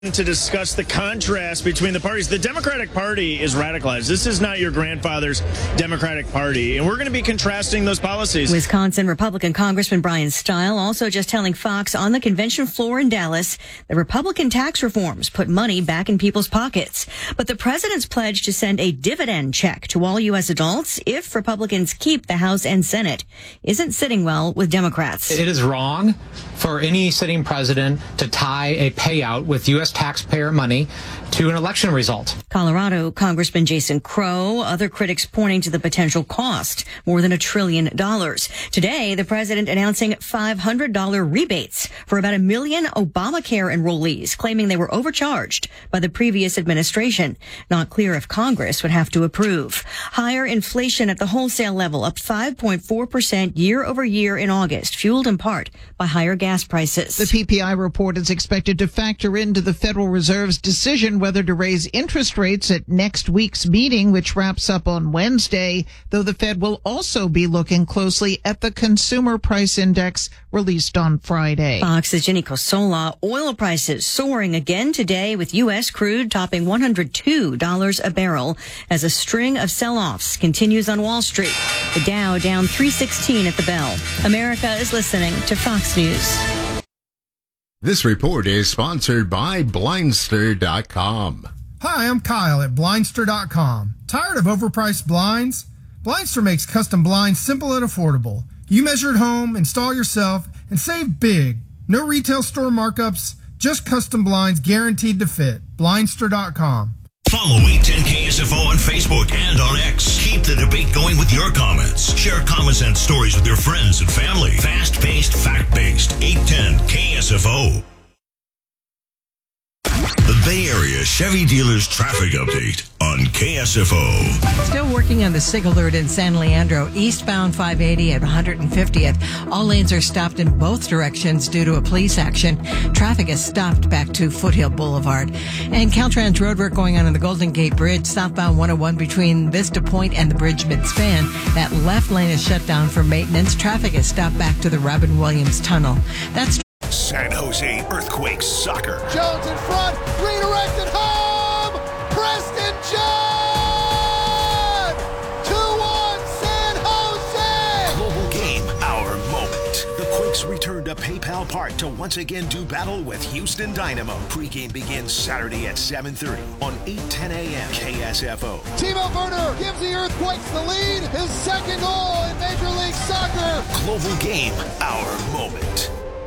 To discuss the contrast between the parties. The Democratic Party is radicalized. This is not your grandfather's Democratic Party, and we're going to be contrasting those policies. Wisconsin Republican Congressman Brian Stile also just telling Fox on the convention floor in Dallas that Republican tax reforms put money back in people's pockets. But the president's pledge to send a dividend check to all U.S. adults if Republicans keep the House and Senate isn't sitting well with Democrats. It is wrong for any sitting president to tie a payout with U.S. taxpayer money to an election result. Colorado Congressman Jason Crow, other critics pointing to the potential cost, more than $1 trillion. Today, the president announcing $500 rebates for about 1 million Obamacare enrollees, claiming they were overcharged by the previous administration. Not clear if Congress would have to approve. Higher inflation at the wholesale level, up 5.4% year over year in August, fueled in part by higher gas prices. The PPI report is expected to factor into the Federal Reserve's decision whether to raise interest rates at next week's meeting, which wraps up on Wednesday, though the Fed will also be looking closely at the Consumer Price Index released on Friday. Fox's Jenny Cosola. Oil prices soaring again today, with U.S. crude topping $102 a barrel as a string of sell-offs continues on Wall Street. The Dow down 316 at the bell. America is listening to Fox News. This report is sponsored by Blindster.com. Hi, I'm Kyle at Blindster.com. Tired of overpriced blinds? Blindster makes custom blinds simple and affordable. You measure at home, install yourself, and save big. No retail store markups, just custom blinds guaranteed to fit. Blindster.com. Follow 810 KSFO on Facebook and on X. Keep the debate going with your comments. Share comments and stories with your friends and family. Fast-paced, fact-based. 810 KSFO. The Bay Area Chevy Dealers Traffic Update on KSFO. Still working on the SIG alert in San Leandro, eastbound 580 at 150th. All lanes are stopped in both directions due to a police action. Traffic is stopped back to Foothill Boulevard. And Caltrans roadwork going on the Golden Gate Bridge, southbound 101 between Vista Point and the bridge mid-span. That left lane is shut down for maintenance. Traffic is stopped back to the Robin Williams Tunnel. That's San Jose Earthquakes Soccer. Jones in front, redirected home! Preston John! 2-1 San Jose! Global game, our moment. The Quakes return to PayPal Park to once again do battle with Houston Dynamo. Pre-game begins Saturday at 7:30 on 8:10 a.m. KSFO. Timo Werner gives the Earthquakes the lead. His second goal in Major League Soccer. Global game, our moment.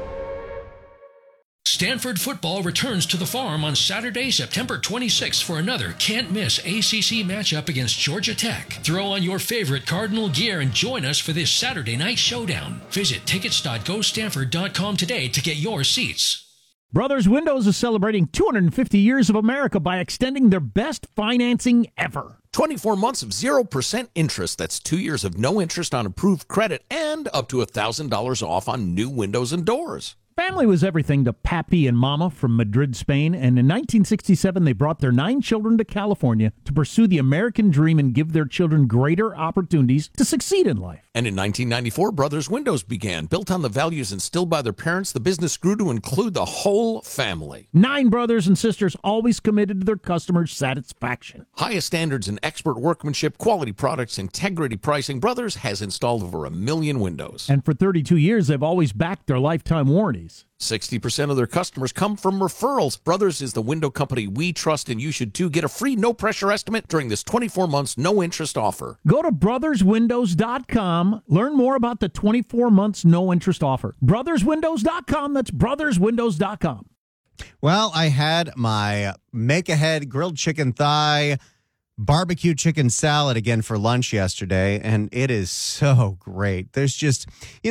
Stanford football returns to the Farm on Saturday, September 26th for another can't-miss ACC matchup against Georgia Tech. Throw on your favorite Cardinal gear and join us for this Saturday night showdown. Visit tickets.gostanford.com today to get your seats. Brothers Windows is celebrating 250 years of America by extending their best financing ever. 24 months of 0% interest. That's 2 years of no interest on approved credit and up to $1,000 off on new windows and doors. Family was everything to Papi and Mama from Madrid, Spain, and in 1967 they brought their 9 children to California to pursue the American dream and give their children greater opportunities to succeed in life. And in 1994, Brothers Windows began. Built on the values instilled by their parents, the business grew to include the whole family. 9 brothers and sisters always committed to their customers' satisfaction. Highest standards in expert workmanship, quality products, integrity pricing. Brothers has installed over 1 million windows. And for 32 years, they've always backed their lifetime warranties. 60% of their customers come from referrals. Brothers is the window company we trust, and you should too. Get a free no-pressure estimate during this 24 months no-interest offer. Go to brotherswindows.com. Learn more about the 24 months no-interest offer. Brotherswindows.com. That's brotherswindows.com. Well, I had my make-ahead grilled chicken thigh barbecue chicken salad again for lunch yesterday, and it is so great. There's just,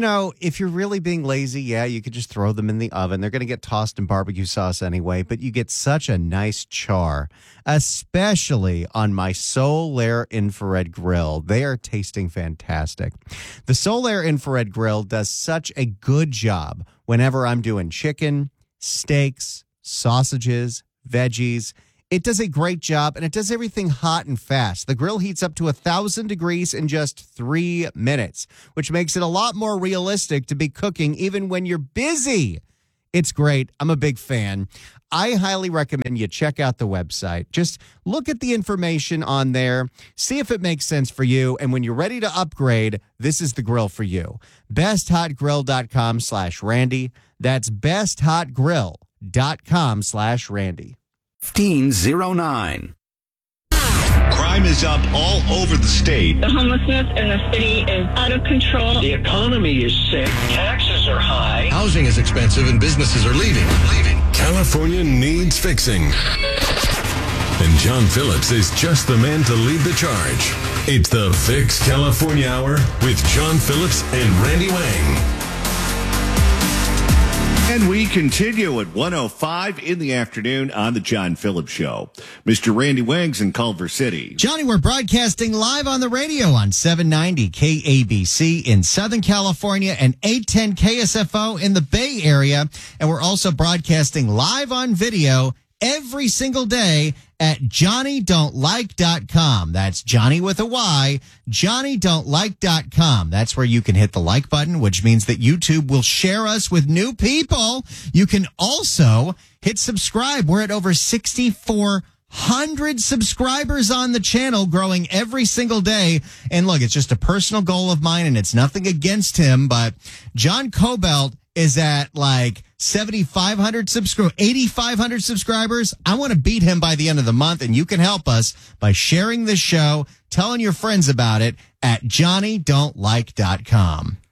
if you're really being lazy, yeah, you could just throw them in the oven. They're going to get tossed in barbecue sauce anyway, but you get such a nice char, especially on my Solaire infrared grill. They are tasting fantastic. The Solaire infrared grill does such a good job whenever I'm doing chicken, steaks, sausages, veggies. It does a great job, and it does everything hot and fast. The grill heats up to 1,000 degrees in just 3 minutes, which makes it a lot more realistic to be cooking even when you're busy. It's great. I'm a big fan. I highly recommend you check out the website. Just look at the information on there, see if it makes sense for you. And when you're ready to upgrade, this is the grill for you. BestHotGrill.com/Randy. That's BestHotGrill.com/Randy. 1509. Crime is up all over the state. The homelessness in the city is out of control. The economy is sick. Taxes are high. Housing is expensive and businesses are leaving. California needs fixing. And John Phillips is just the man to lead the charge. It's the Fix California Hour with John Phillips and Randy Wang. And we continue at 1:05 in the afternoon on the John Phillips Show. Mr. Randy Wang's in Culver City. Johnny, we're broadcasting live on the radio on 790 KABC in Southern California and 810 KSFO in the Bay Area. And we're also broadcasting live on video every single day at JohnnyDon'tLike.com. That's Johnny with a Y, JohnnyDon'tLike.com. That's where you can hit the like button, which means that YouTube will share us with new people. You can also hit subscribe. We're at over 6,400 subscribers on the channel, growing every single day. And look, it's just a personal goal of mine, and it's nothing against him, but John Cobelt is at like 8,500 subscribers. I want to beat him by the end of the month, and you can help us by sharing this show, telling your friends about it at JohnnyDon'tLike.com.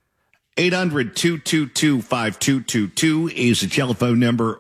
800-222-5222 is the telephone number,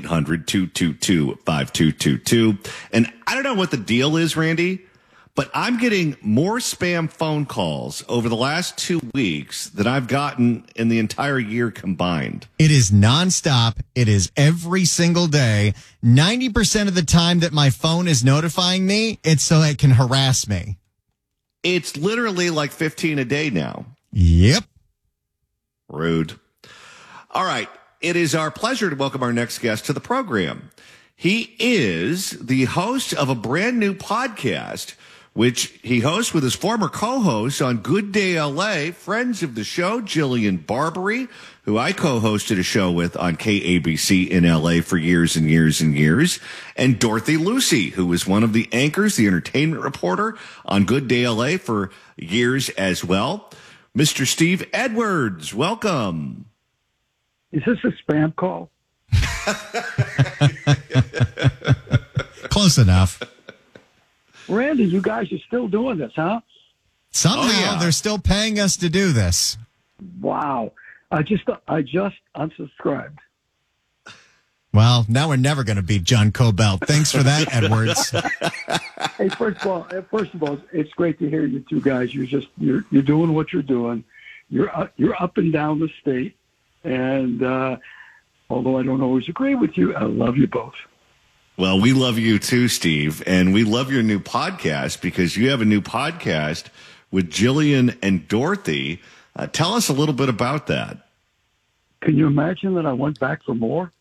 1-800-222-5222. And I don't know what the deal is, Randy, but I'm getting more spam phone calls over the last 2 weeks than I've gotten in the entire year combined. It is nonstop. It is every single day. 90% of the time that my phone is notifying me, it's so it can harass me. It's literally like 15 a day now. Yep. Rude. All right. It is our pleasure to welcome our next guest to the program. He is the host of a brand new podcast, which he hosts with his former co-host on Good Day LA, friends of the show, Jillian Barbary, who I co-hosted a show with on KABC in LA for years and years and years, and Dorothy Lucy, who was one of the anchors, the entertainment reporter on Good Day LA for years as well. Mr. Steve Edwards, welcome. Is this a spam call? Close enough. Randy, you guys are still doing this, huh? Somehow they're still paying us to do this. Wow. I just unsubscribed. Well, now we're never going to beat John Cobelt. Thanks for that, Edwards. Hey, first of all, it's great to hear you two guys. You're doing what you're doing. You're up and down the state, and although I don't always agree with you, I love you both. Well, we love you too, Steve, and we love your new podcast because you have a new podcast with Jillian and Dorothy. Tell us a little bit about that. Can you imagine that I went back for more?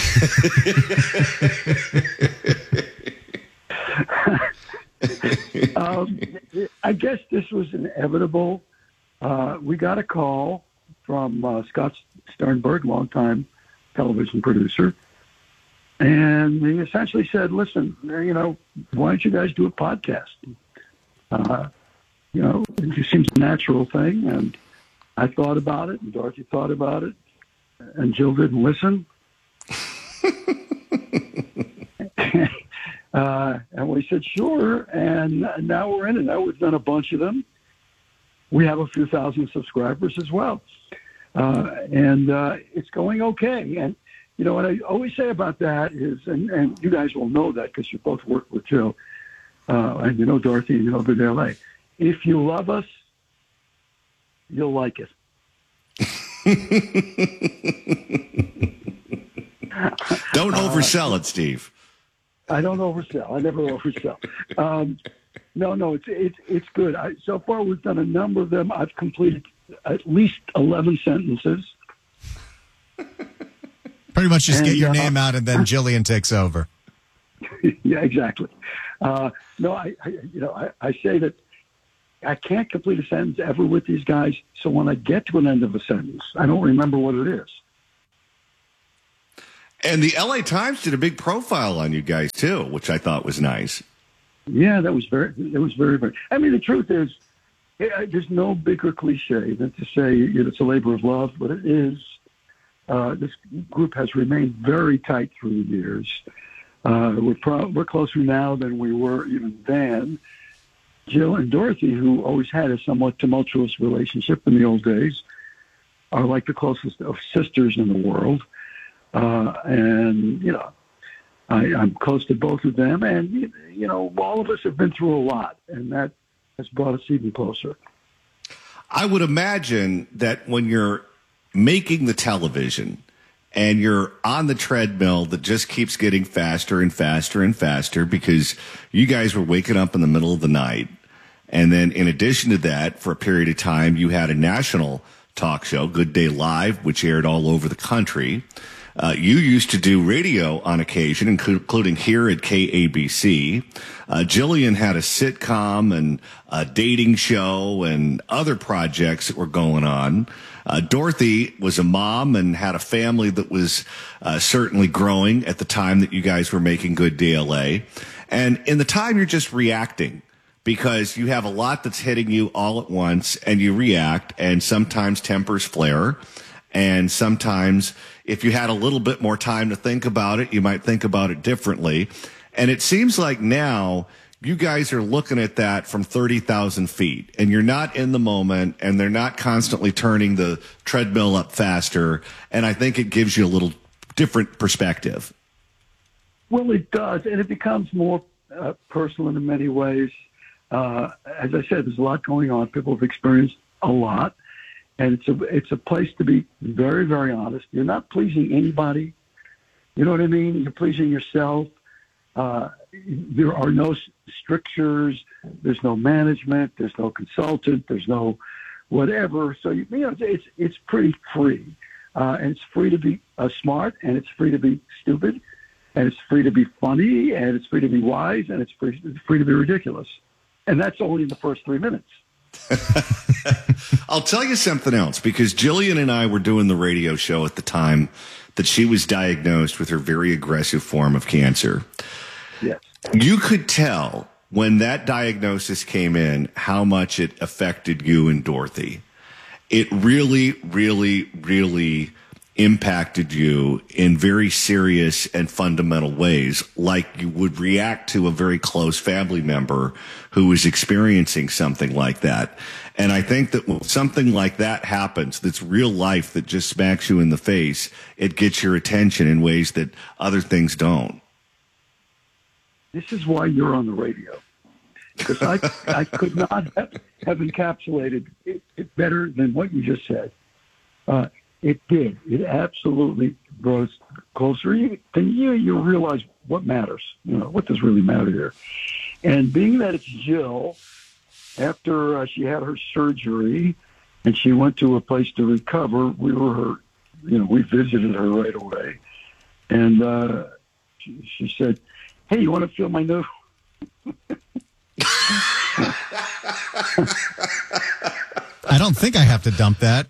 I guess this was inevitable. We got a call from Scott Sternberg, longtime television producer. And he essentially said, listen, why don't you guys do a podcast? It just seems a natural thing. And I thought about it, and Dorothy thought about it, and Jill didn't listen. And we said, sure. And now we're in it. Now we've done a bunch of them. We have a few thousand subscribers as well. And it's going okay. And, what I always say about that is, and you guys will know that because you both work with Jill, and you know Dorothy, and you know Good Day LA. If you love us, you'll like it. Don't oversell it, Steve. I don't oversell. I never oversell. No, it's good. So far, we've done a number of them. I've completed at least 11 sentences. Pretty much just get your name out, and then Jillian takes over. Yeah, exactly. No, I say that I can't complete a sentence ever with these guys. So when I get to an end of a sentence, I don't remember what it is. And the LA Times did a big profile on you guys too, which I thought was nice. Yeah, it was very, very. I mean, the truth is, there's no bigger cliche than to say it's a labor of love, but it is. This group has remained very tight through the years. We're closer now than we were even then. Jill and Dorothy, who always had a somewhat tumultuous relationship in the old days, are like the closest of sisters in the world. And, I'm close to both of them. And, all of us have been through a lot, and that has brought us even closer. I would imagine that when you're making the television and you're on the treadmill that just keeps getting faster and faster and faster because you guys were waking up in the middle of the night. And then in addition to that, for a period of time, you had a national talk show, Good Day Live, which aired all over the country. You used to do radio on occasion, including here at KABC. Jillian had a sitcom and a dating show and other projects that were going on. Dorothy was a mom and had a family that was certainly growing at the time that you guys were making Good Day LA. And in the time you're just reacting, because you have a lot that's hitting you all at once and you react, and sometimes tempers flare. And sometimes if you had a little bit more time to think about it, you might think about it differently. And it seems like now you guys are looking at that from 30,000 feet, and you're not in the moment, and they're not constantly turning the treadmill up faster. And I think it gives you a little different perspective. Well, it does, and it becomes more personal in many ways. As I said, there's a lot going on. People have experienced a lot, and it's a place to be very, very honest. You're not pleasing anybody. You know what I mean? You're pleasing yourself. There are no strictures. There's no management. There's no consultant. There's no whatever. So it's pretty free, and it's free to be smart, and it's free to be stupid, and it's free to be funny, and it's free to be wise, and it's free to be ridiculous. And that's only in the first 3 minutes. I'll tell you something else, because Jillian and I were doing the radio show at the time that she was diagnosed with her very aggressive form of cancer. Yes. You could tell when that diagnosis came in how much it affected you and Dorothy. It really, really, really impacted you in very serious and fundamental ways, like you would react to a very close family member who was experiencing something like that. And I think that when something like that happens, that's real life, that just smacks you in the face, it gets your attention in ways that other things don't. This is why you're on the radio, because I could not have encapsulated it better than what you just said. It did. It absolutely brought us closer. You realize what matters. What does really matter here. And being that it's Jill, after she had her surgery and she went to a place to recover, we visited her right away. And she said, "Hey, you want to feel my nose?" I don't think I have to dump that.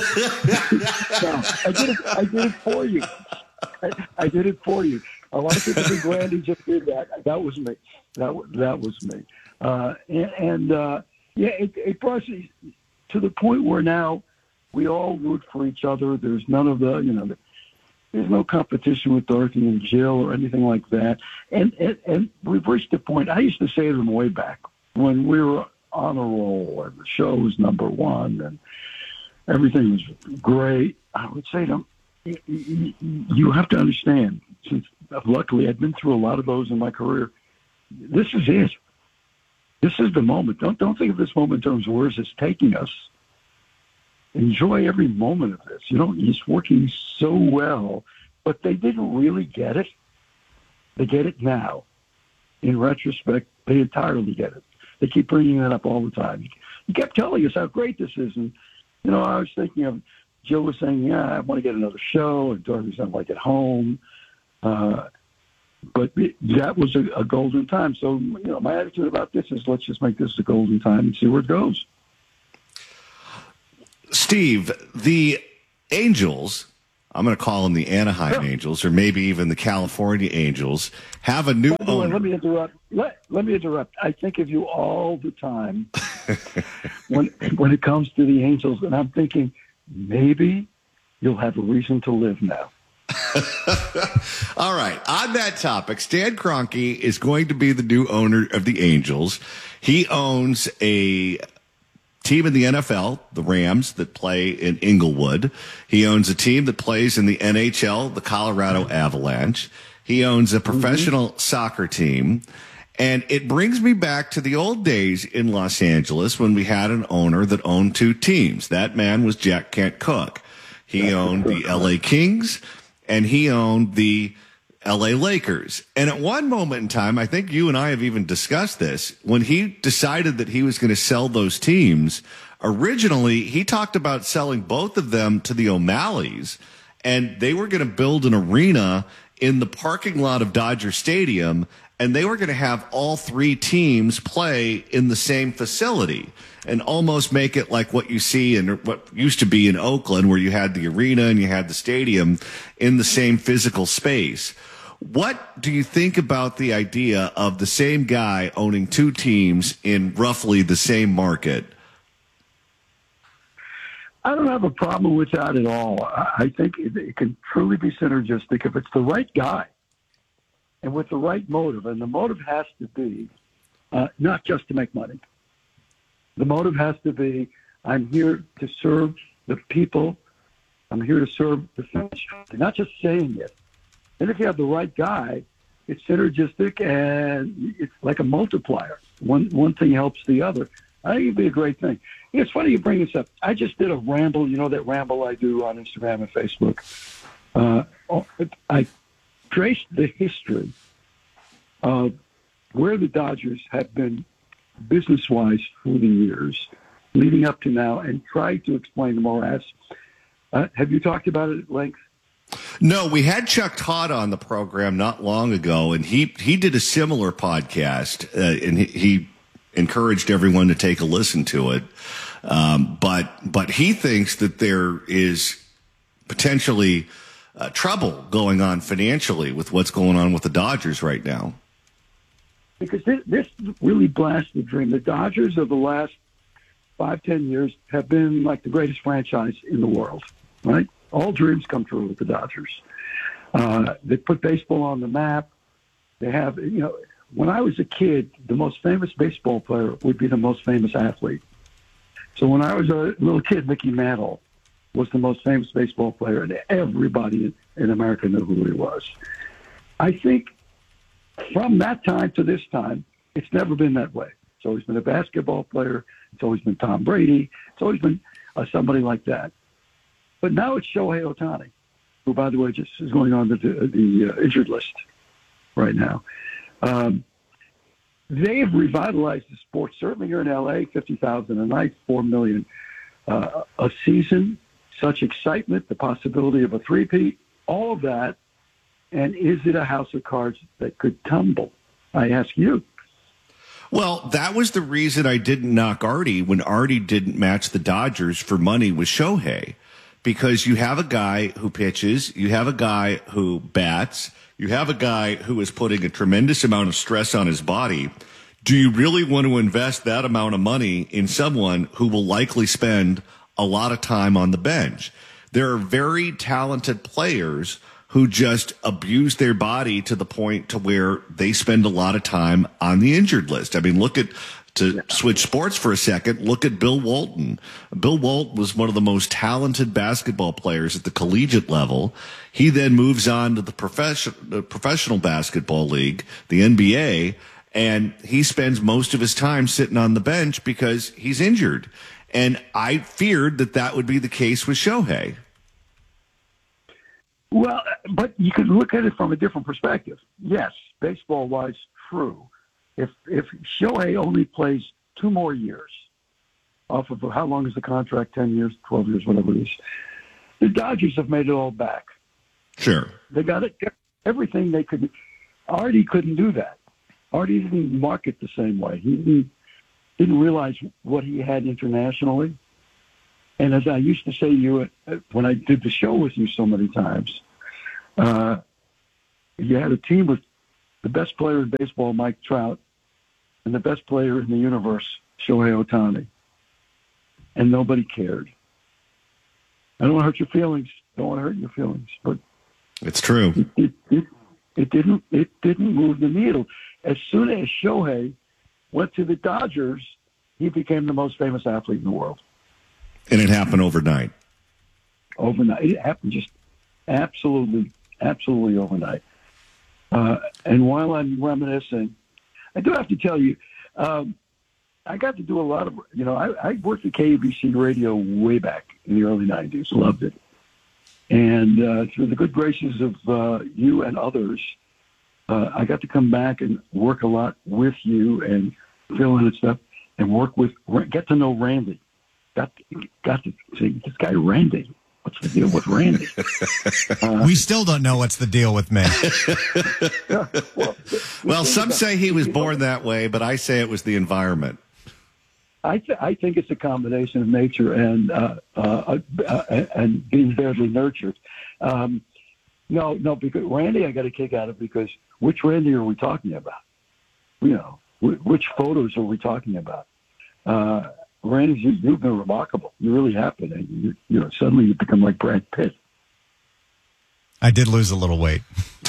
No, I did it for you. I did it for you. A lot of people think Randy just did that. That was me. That was me. It brought us to the point where now we all root for each other. There's none of the, there's no competition with Dorothy and Jill or anything like that. And we've reached a point. I used to say to them way back when we were on a roll and the show was number one and everything was great. I would say to them, you have to understand, since luckily I've been through a lot of those in my career, this is it. This is the moment. Don't think of this moment in terms of where it's taking us. Enjoy every moment of this. It's working so well, but they didn't really get it. They get it now. In retrospect, they entirely get it. They keep bringing that up all the time. You kept telling us how great this is. And, I was thinking of, Jill was saying, yeah, I want to get another show. And Dorothy's not like at home. But that was a golden time. So, my attitude about this is let's just make this a golden time and see where it goes. Steve, the Angels I'm going to call them the Anaheim Angels, or maybe even the California Angels, have a new owner. Let me interrupt. Let me interrupt. I think of you all the time when it comes to the Angels, and I'm thinking maybe you'll have a reason to live now. All right. On that topic, Stan Kroenke is going to be the new owner of the Angels. He owns a team in the NFL, the Rams, that play in Inglewood. He owns a team that plays in the NHL, the Colorado Avalanche. He owns a professional soccer team. And it brings me back to the old days in Los Angeles when we had an owner that owned two teams. That man was Jack Kent Cooke. He owned the LA Kings and he owned the LA Lakers. And at one moment in time, I think you and I have even discussed this, when he decided that he was going to sell those teams, originally he talked about selling both of them to the O'Malleys, and they were going to build an arena in the parking lot of Dodger Stadium, and they were going to have all three teams play in the same facility and almost make it like what you see in what used to be in Oakland, where you had the arena and you had the stadium in the same physical space. What do you think about the idea of the same guy owning two teams in roughly the same market? I don't have a problem with that at all. I think it can truly be synergistic if it's the right guy and with the right motive. And the motive has to be not just to make money. The motive has to be, I'm here to serve the people. I'm here to serve the fans. Not just saying it. And if you have the right guy, it's synergistic and it's like a multiplier. One thing helps the other. I think it'd be a great thing. It's funny you bring this up. I just did a ramble, you know, that ramble I do on Instagram and Facebook. I traced the history of where the Dodgers have been business-wise through the years, leading up to now, and tried to explain the morass. Have you talked about it at length? No, we had Chuck Todd on the program not long ago, and he did a similar podcast, and he encouraged everyone to take a listen to it. But he thinks that there is potentially trouble going on financially with what's going on with the Dodgers right now. Because this really blasts the dream. The Dodgers of the last 5-10 years have been like the greatest franchise in the world, right? All dreams come true with the Dodgers. They put baseball on the map. They have, you know, when I was a kid, the most famous baseball player would be the most famous athlete. So when I was a little kid, Mickey Mantle was the most famous baseball player, and everybody in America knew who he was. I think from that time to this time, it's never been that way. It's always been a basketball player. It's always been Tom Brady. It's always been somebody like that. But now it's Shohei Ohtani, who, by the way, just is going on the injured list right now. They've revitalized the sport. Certainly here in L.A., 50,000 a night, $4 million a season. Such excitement, the possibility of a three-peat, all of that. And is it a house of cards that could tumble? I ask you. Well, that was the reason I didn't knock Artie when Artie didn't match the Dodgers for money with Shohei. Because you have a guy who pitches, you have a guy who bats, you have a guy who is putting a tremendous amount of stress on his body. Do you really want to invest that amount of money in someone who will likely spend a lot of time on the bench? There are very talented players who just abuse their body to the point to where they spend a lot of time on the injured list. I mean, switch sports for a second, look at Bill Walton. Bill Walton was one of the most talented basketball players at the collegiate level. He then moves on to the professional basketball league, the NBA, and he spends most of his time sitting on the bench because he's injured. And I feared that would be the case with Shohei. Well, but you could look at it from a different perspective. Yes, baseball-wise, true. If Shohei only plays 2 more years off of how long is the contract, 10 years, 12 years, whatever it is, the Dodgers have made it all back. Sure. They got it, everything they could. Artie couldn't do that. Artie didn't market the same way. He didn't realize what he had internationally. And as I used to say to you when I did the show with you so many times, you had a team with the best player in baseball, Mike Trout, and the best player in the universe, Shohei Ohtani. And nobody cared. I don't want to hurt your feelings. Don't want to hurt your feelings, but it's true. It didn't move the needle. As soon as Shohei went to the Dodgers, he became the most famous athlete in the world. And it happened overnight. Overnight. It happened just absolutely overnight. And while I'm reminiscing, I do have to tell you, I got to do a lot of, I worked at KUBC radio way back in the early 90s, loved it. And through the good graces of you and others, I got to come back and work a lot with you and fill in and stuff, and get to know Randy. Got to see this guy Randy. What's the deal with Randy? We still don't know what's the deal with me. Well, some say he was born that way, but I say it was the environment. I think it's a combination of nature and being badly nurtured. No, because Randy, I got a kick out of because which Randy are we talking about? Which photos are we talking about? Randy, you've been remarkable. You really have been. And suddenly you become like Brad Pitt. I did lose a little weight.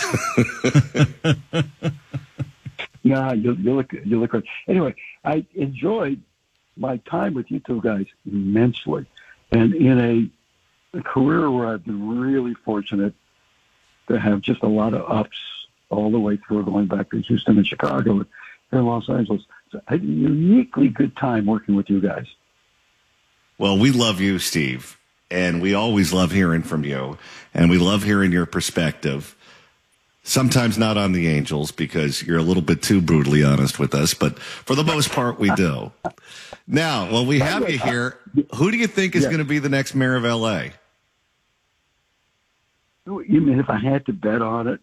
Yeah, you look great. Anyway, I enjoyed my time with you two guys immensely, and in a career where I've been really fortunate to have just a lot of ups all the way through, going back to Houston and Chicago, here in Los Angeles. So I had a uniquely good time working with you guys. Well, we love you, Steve, and we always love hearing from you, and we love hearing your perspective. Sometimes not on the Angels because you're a little bit too brutally honest with us, but for the most part, we do. Now, well, we have you here. Who do you think is going to be the next mayor of L.A.? You mean if I had to bet on it?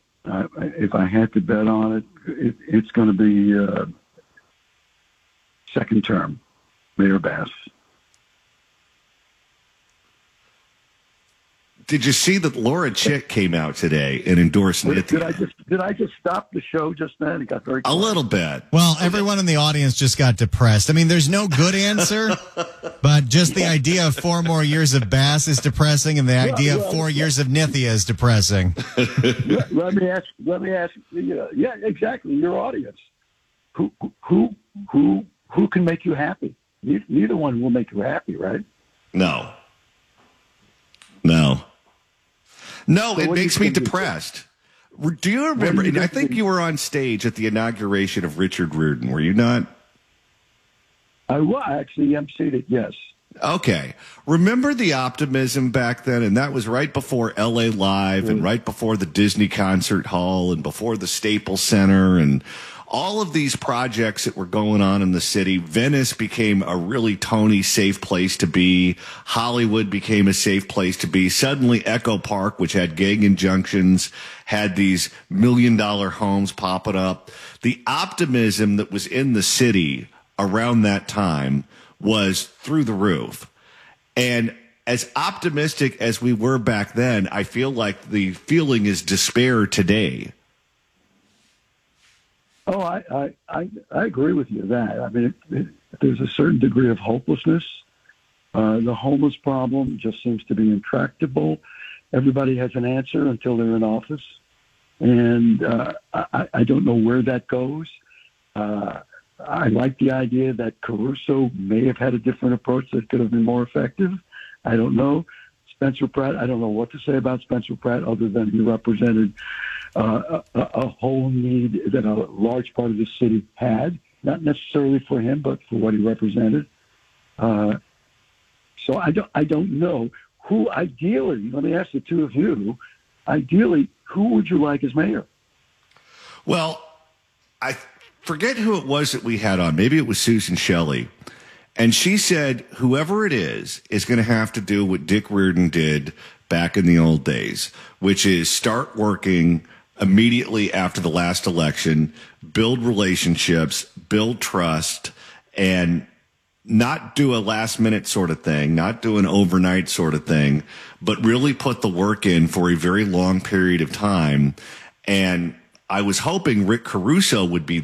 It's going to be second term, Mayor Bass. Did you see that Laura Chick came out today and endorsed Nithya? Did I just stop the show just then? It got very quiet. A little bit. Well, everyone in the audience just got depressed. I mean, there's no good answer, but just the idea of 4 more years of Bass is depressing, and the idea of 4 years of Nithya is depressing. Let me ask. Yeah, exactly. Your audience. Who can make you happy? Neither one will make you happy, right? No, it makes me depressed. Do you remember? And I think you were on stage at the inauguration of Richard Riordan, were you not? I actually emceed it, yes. Okay. Remember the optimism back then? And that was right before LA Live and right before the Disney Concert Hall and before the Staples Center and all of these projects that were going on in the city. Venice became a really Tony safe place to be. Hollywood became a safe place to be. Suddenly Echo Park, which had gang injunctions, had these $1 million homes popping up. The optimism that was in the city around that time was through the roof. And as optimistic as we were back then, I feel like the feeling is despair today. Oh, I agree with you that. I mean, there's a certain degree of hopelessness. The homeless problem just seems to be intractable. Everybody has an answer until they're in office. And I don't know where that goes. I like the idea that Caruso may have had a different approach that could have been more effective. I don't know. Spencer Pratt, I don't know what to say about Spencer Pratt other than he represented a whole need that a large part of the city had, not necessarily for him, but for what he represented. So I don't know who ideally, let me ask the two of you, ideally, who would you like as mayor? Well, I forget who it was that we had on. Maybe it was Susan Shelley. And she said, whoever it is going to have to do what Dick Riordan did back in the old days, which is start working immediately after the last election, build relationships, build trust, and not do a last minute sort of thing, not do an overnight sort of thing, but really put the work in for a very long period of time. And I was hoping Rick Caruso would be